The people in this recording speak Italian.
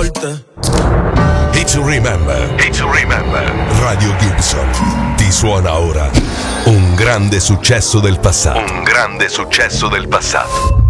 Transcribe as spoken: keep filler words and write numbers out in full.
fuerte. Hit to remember. Hit to remember. Radio Gibson ti suona ora un grande successo del passato. Un grande successo del passato.